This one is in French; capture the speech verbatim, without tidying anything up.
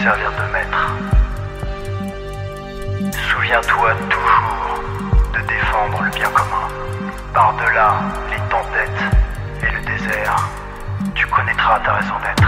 servir de maître. Souviens-toi toujours de défendre le bien commun. Par-delà les tempêtes et le désert, tu connaîtras ta raison d'être.